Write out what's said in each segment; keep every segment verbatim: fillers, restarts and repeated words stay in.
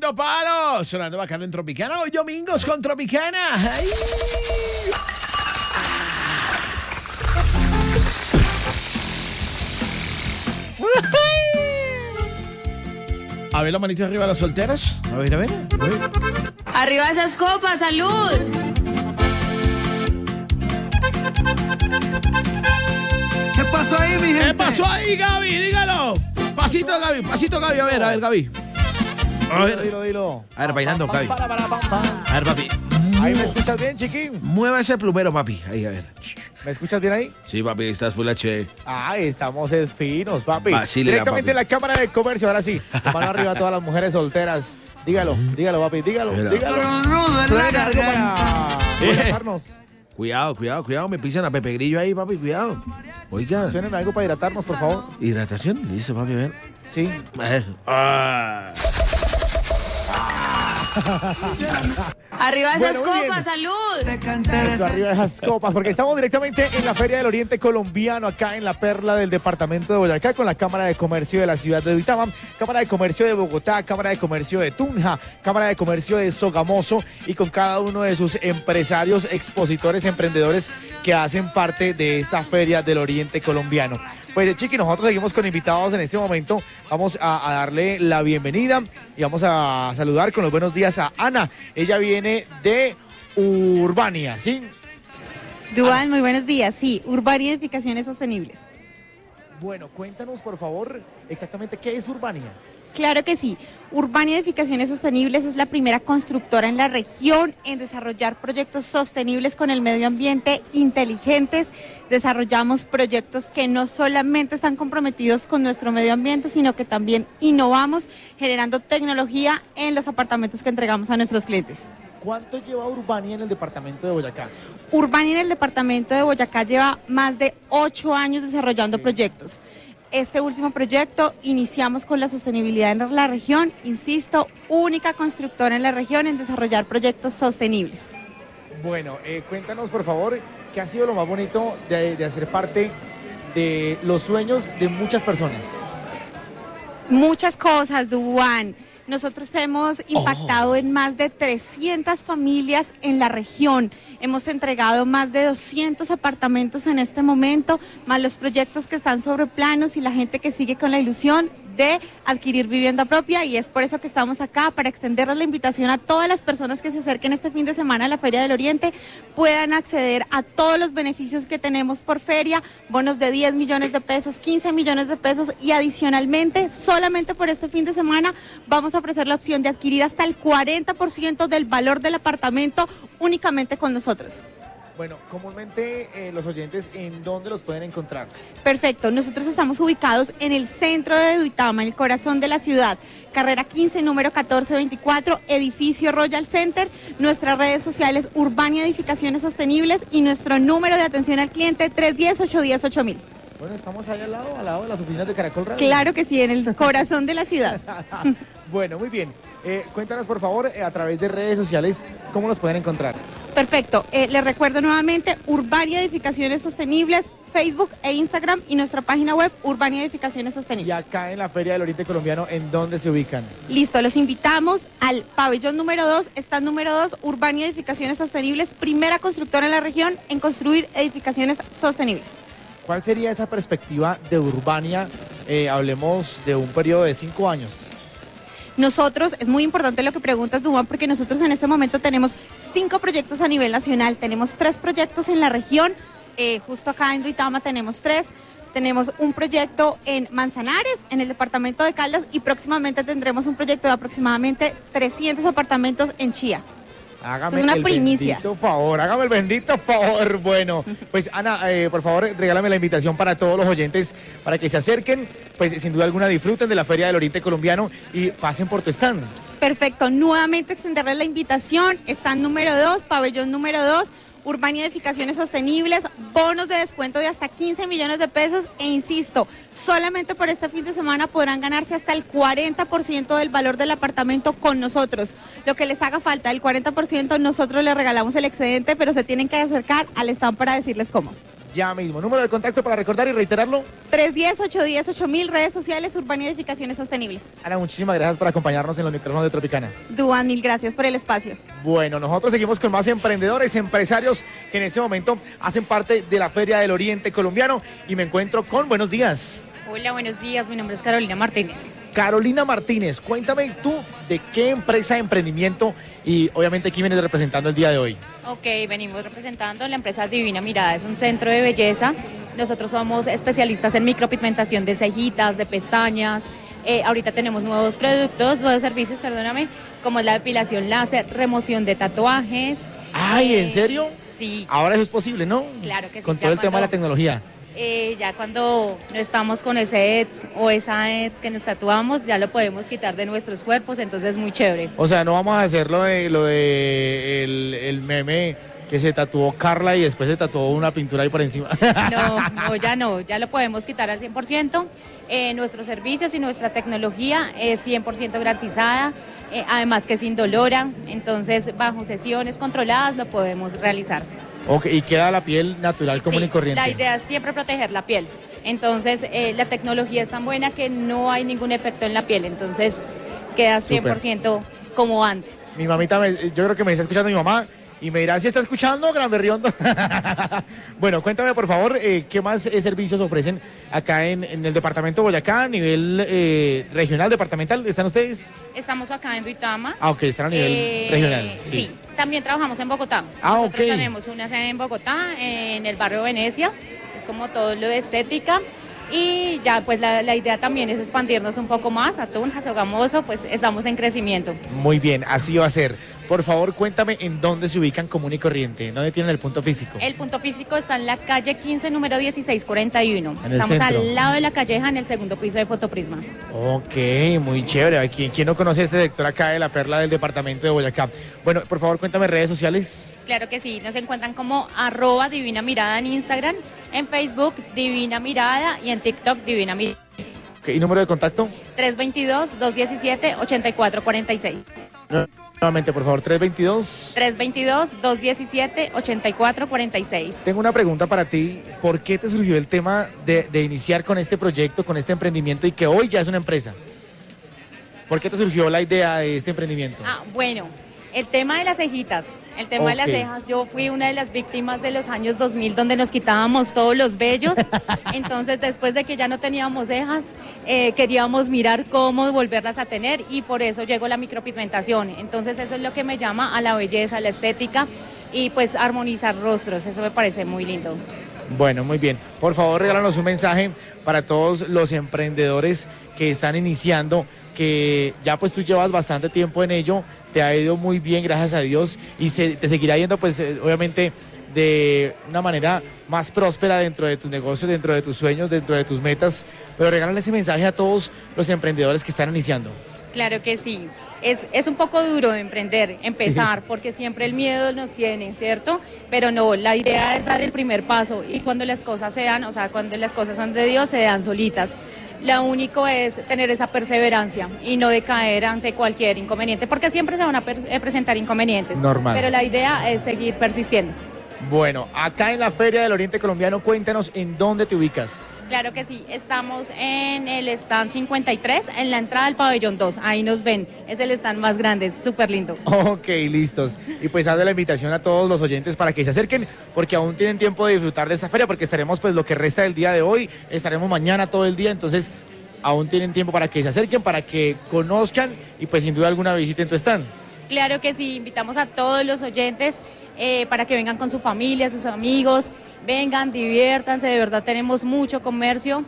Tremendo palo. Sonando bacano en Tropicana. Hoy domingos con Tropicana. ¡Ay! A ver la manita arriba de los solteros. A ver, a ver. A ver. Arriba esas copas, salud. ¿Qué pasó ahí, mi gente? ¿Qué pasó ahí, Gaby? Dígalo. Pasito, Gaby. Pasito, Gaby. A ver, a ver, Gaby. A ver, dilo, dilo. A ver, bailando, Gaby. Para, para, para, para. A ver, papi. Ahí me escuchas bien, chiquín. Mueva ese plumero, papi. Ahí, a ver. ¿Me escuchas bien ahí? Sí, papi, estás full H. Ah, estamos es finos, papi. Vacílela, Directamente papi. en la Cámara de Comercio, ahora sí. Mano arriba a todas las mujeres solteras. Dígalo, dígalo, papi, dígalo, Mira. dígalo. Pero rudo en la Suena algo garganta. para hidratarnos. Cuidado, cuidado, cuidado. Me pisan a Pepe Grillo ahí, papi. Cuidado. Oiga. Suenen algo para hidratarnos, por favor. Hidratación, dice, papi, a ver. Sí. A ver. Ah. Arriba esas Bueno, muy copas, bien. salud. Te canté de Eso, arriba de esas copas, porque estamos directamente en la Feria del Oriente Colombiano, acá en la perla del departamento de Boyacá, con la Cámara de Comercio de la ciudad de Duitama, Cámara de Comercio de Bogotá, Cámara de Comercio de Tunja, Cámara de Comercio de Sogamoso, y con cada uno de sus empresarios, expositores, emprendedores que hacen parte de esta Feria del Oriente Colombiano. Pues, Chiqui, nosotros seguimos con invitados en este momento. Vamos a, a darle la bienvenida y vamos a saludar con los buenos días a Ana. Ella viene de Urbania, ¿sí? Duan, muy buenos días. Sí, Urbania Edificaciones Sostenibles. Bueno, cuéntanos, por favor, exactamente qué es Urbania. Claro que sí. Urbania Edificaciones Sostenibles es la primera constructora en la región en desarrollar proyectos sostenibles con el medio ambiente, inteligentes. Desarrollamos proyectos que no solamente están comprometidos con nuestro medio ambiente, sino que también innovamos generando tecnología en los apartamentos que entregamos a nuestros clientes. ¿Cuánto lleva Urbania en el departamento de Boyacá? Urbania en el departamento de Boyacá lleva más de ocho años desarrollando proyectos. Este último proyecto iniciamos con la sostenibilidad en la región, insisto, única constructora en la región en desarrollar proyectos sostenibles. Bueno, eh, cuéntanos, por favor, qué ha sido lo más bonito de, de hacer parte de los sueños de muchas personas. Muchas cosas, Duan. Nosotros hemos impactado oh. en más de trescientas familias en la región. Hemos entregado más de doscientos apartamentos en este momento, más los proyectos que están sobre planos y la gente que sigue con la ilusión de adquirir vivienda propia, y es por eso que estamos acá, para extenderles la invitación a todas las personas que se acerquen este fin de semana a la Feria del Oriente, puedan acceder a todos los beneficios que tenemos por feria, bonos de diez millones de pesos, quince millones de pesos, y adicionalmente, solamente por este fin de semana, vamos a ofrecer la opción de adquirir hasta el cuarenta por ciento del valor del apartamento únicamente con nosotros. Bueno, comúnmente eh, los oyentes, ¿en dónde los pueden encontrar? Perfecto, nosotros estamos ubicados en el centro de Duitama, en el corazón de la ciudad, carrera quince, número catorce veinticuatro, edificio Royal Center, nuestras redes sociales Urbania Edificaciones Sostenibles y nuestro número de atención al cliente tres uno cero, ocho uno cero, ocho mil. Bueno, estamos ahí al lado, al lado de las oficinas de Caracol Radio. Claro que sí, en el corazón de la ciudad. Bueno, muy bien. Eh, cuéntanos, por favor, eh, a través de redes sociales, ¿cómo los pueden encontrar? Perfecto. Eh, les recuerdo nuevamente, Urbania Edificaciones Sostenibles, Facebook e Instagram, y nuestra página web, Urbania Edificaciones Y Sostenibles. acá en la Feria del Oriente Colombiano, ¿en dónde se ubican? Listo, los invitamos al pabellón número dos, stand número dos, Urbania Edificaciones Sostenibles, primera constructora en la región en construir edificaciones sostenibles. ¿Cuál sería esa perspectiva de Urbania? Eh, hablemos de un periodo de cinco años. Nosotros, es muy importante lo que preguntas, Duan, porque nosotros en este momento tenemos cinco proyectos a nivel nacional, tenemos tres proyectos en la región, eh, justo acá en Duitama tenemos tres, tenemos un proyecto en Manzanares, en el departamento de Caldas, y próximamente tendremos un proyecto de aproximadamente trescientos apartamentos en Chía. Hágame es una el primicia. bendito favor, hágame el bendito favor. Bueno, pues Ana, eh, por favor, regálame la invitación para todos los oyentes para que se acerquen, pues sin duda alguna disfruten de la Feria del Oriente Colombiano y pasen por tu stand. Perfecto, nuevamente extenderles la invitación, stand número dos, pabellón número dos, Urbania Edificaciones Sostenibles, bonos de descuento de hasta quince millones de pesos, e insisto, solamente por este fin de semana podrán ganarse hasta el cuarenta por ciento del valor del apartamento con nosotros. Lo que les haga falta, el cuarenta por ciento, nosotros les regalamos el excedente, pero se tienen que acercar al stand para decirles cómo. ya mismo. Número de contacto para recordar y reiterarlo. tres uno cero, ocho uno cero, ocho mil, redes sociales, Urbana y Edificaciones Sostenibles. Ana, muchísimas gracias por acompañarnos en los micrófonos de Tropicana. Duan, mil gracias por el espacio. Bueno, nosotros seguimos con más emprendedores, empresarios que en este momento hacen parte de la Feria del Oriente Colombiano y me encuentro con buenos días. Hola, buenos días. Mi nombre es Carolina Martínez. Carolina Martínez, cuéntame tú de qué empresa de emprendimiento y obviamente quién vienes representando el día de hoy. Ok, venimos representando la empresa Divina Mirada. Es un centro de belleza. Nosotros somos especialistas en micropigmentación de cejitas, de pestañas. Eh, ahorita tenemos nuevos productos, nuevos servicios, perdóname, como es la depilación láser, remoción de tatuajes. Ay, ¿en Eh, serio? Sí. Ahora eso es posible, ¿no? Claro que sí, Con ya todo el tema de cuando- la tecnología. Eh, ya cuando no estamos con ese eds o esa eds que nos tatuamos, ya lo podemos quitar de nuestros cuerpos, entonces es muy chévere. O sea, no vamos a hacer lo de, lo de el, el meme que se tatuó Carla y después se tatuó una pintura ahí por encima. No, no, ya no, ya lo podemos quitar al cien por ciento. Eh, nuestros servicios y nuestra tecnología es cien por ciento garantizada, eh, además que es indolora, entonces bajo sesiones controladas lo podemos realizar. Ok, y queda la piel natural, común Sí, y corriente. la idea es siempre proteger la piel. Entonces, eh, la tecnología es tan buena que no hay ningún efecto en la piel. Entonces, queda cien por ciento como antes. Mi mamita, me- yo creo que me está escuchando mi mamá y me dirá si está escuchando, Gran Berriondo. Bueno, cuéntame por favor, eh, ¿qué más eh, servicios ofrecen acá en, en el departamento de Boyacá a nivel eh, regional, departamental? ¿Están ustedes? Estamos acá en Duitama. Ah, ok, están a nivel Eh, regional. Sí. también trabajamos en Bogotá. Ah, Nosotros ok. tenemos una sede en Bogotá, en el barrio Venecia. Es como todo lo de estética. Y ya, pues la, la idea también es expandirnos un poco más a Tunja, Sogamoso, pues estamos en crecimiento. Muy bien, así va a ser. Por favor, cuéntame en dónde se ubican común y corriente, dónde tienen el punto físico. El punto físico está en la calle quince, número dieciséis cuarenta y uno. En el Estamos centro. al lado de la calleja, en el segundo piso de Fotoprisma. Ok, muy chévere. ¿Quién, quién no conoce a este sector acá de la perla del departamento de Boyacá? Bueno, por favor, cuéntame redes sociales. Claro que sí, nos encuentran como arroba Divina Mirada en Instagram, en Facebook Divina Mirada y en TikTok Divina Mirada. Ok, ¿y número de contacto? tres dos dos, dos uno siete, ocho cuatro cuatro seis. Nuevamente, por favor, tres veintidós. tres dos dos, dos uno siete, ocho cuatro cuatro seis. Tengo una pregunta para ti. ¿Por qué te surgió el tema de, de iniciar con este proyecto, con este emprendimiento y que hoy ya es una empresa? ¿Por qué te surgió la idea de este emprendimiento? Ah, bueno, el tema de las cejitas, el tema de las Ok. cejas, yo fui una de las víctimas de los años dos mil donde nos quitábamos todos los vellos, entonces después de que ya no teníamos cejas, eh, queríamos mirar cómo volverlas a tener y por eso llegó la micropigmentación, entonces eso es lo que me llama a la belleza, a la estética y pues armonizar rostros, eso me parece muy lindo. Bueno, muy bien. Por favor, regálanos un mensaje para todos los emprendedores que están iniciando, que ya pues tú llevas bastante tiempo en ello, te ha ido muy bien, gracias a Dios, y se, te seguirá yendo pues eh, obviamente de una manera más próspera dentro de tus negocios, dentro de tus sueños, dentro de tus metas, pero regálale ese mensaje a todos los emprendedores que están iniciando. Claro que sí. Es, es un poco duro emprender, empezar, porque siempre el miedo nos tiene, ¿cierto? Pero no, la idea es dar el primer paso y cuando las cosas se dan, o sea, cuando las cosas son de Dios, se dan solitas. Lo único es tener esa perseverancia y no decaer ante cualquier inconveniente, porque siempre se van a per- eh, presentar inconvenientes. Normal. Pero la idea es seguir persistiendo. Bueno, acá en la Feria del Oriente Colombiano, cuéntanos en dónde te ubicas. Claro que sí, estamos en el stand cincuenta y tres, en la entrada del pabellón dos, ahí nos ven, es el stand más grande, es súper lindo. Ok, listos. Y pues hazle la invitación a todos los oyentes para que se acerquen, porque aún tienen tiempo de disfrutar de esta feria, porque estaremos pues lo que resta del día de hoy, estaremos mañana todo el día, entonces aún tienen tiempo para que se acerquen, para que conozcan y pues sin duda alguna visiten tu stand. Claro que sí, invitamos a todos los oyentes eh, para que vengan con su familia, sus amigos, vengan, diviértanse, de verdad tenemos mucho comercio,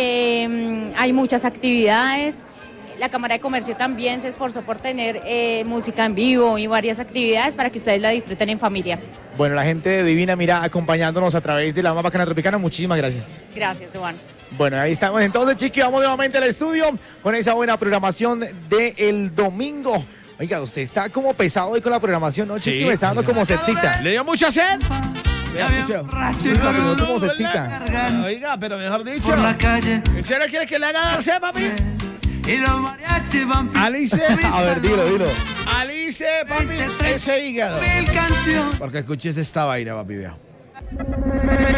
eh, hay muchas actividades. La Cámara de Comercio también se esforzó por tener eh, música en vivo y varias actividades para que ustedes la disfruten en familia. Bueno, la gente de Divina Mira acompañándonos a través de la más bacana tropicana, muchísimas gracias. Gracias, Duan. Bueno, ahí estamos entonces, Chiqui, vamos nuevamente al estudio con esa buena programación del domingo. Oiga, usted está como pesado hoy con la programación, ¿no, Chiqui? Sí. Me está dando como setcita. ¿Le dio mucha sed? Ya Vea, bien mucho. borracho y Sí, papi, luego no como setcita. cargan Oiga, pero mejor dicho. por la calle ¿En serio quiere que le haga dar sed, papi? y los mariachis van Alice, A ver, dilo, dilo. Alice, papi, ese hígado. mil canciones. Porque escuches esta vaina, papi, vea.